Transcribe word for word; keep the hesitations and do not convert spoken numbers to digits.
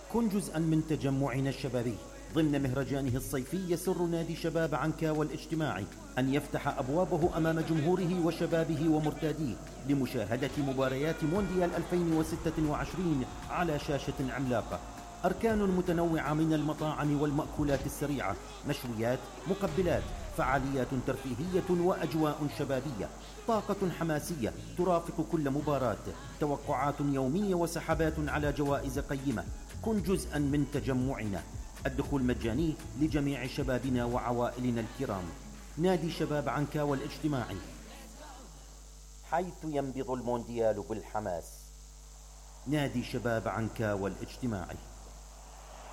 كن جزءا من تجمعنا الشبابي ضمن مهرجانه الصيفي. يسر نادي شباب عنكاوى الاجتماعي أن يفتح أبوابه أمام جمهوره وشبابه ومرتاديه لمشاهدة مباريات مونديال ألفين وستة وعشرين على شاشة عملاقة. أركان متنوعة من المطاعم والمأكولات السريعة، مشويات، مقبلات، فعاليات ترفيهية وأجواء شبابية، طاقة حماسية ترافق كل مباراة، توقعات يومية وسحبات على جوائز قيمة. كن جزءا من تجمعنا. الدخول مجاني لجميع شبابنا وعوائلنا الكرام. نادي شباب عنكاوى الاجتماعي، حيث ينبض المونديال بالحماس. نادي شباب عنكاوى الاجتماعي.